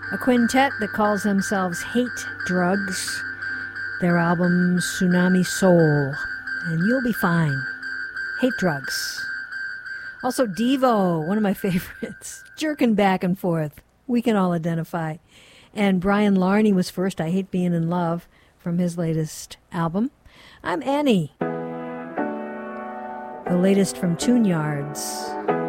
A quintet that calls themselves Hate Drugs. Their album Tsunami Soul. And you'll be fine. Hate Drugs. Also Devo, one of my favorites. Jerking back and forth. We can all identify. And Brian Larney was first. I Hate Being in Love from his latest album. I'm Annie. The latest from Tune Yards.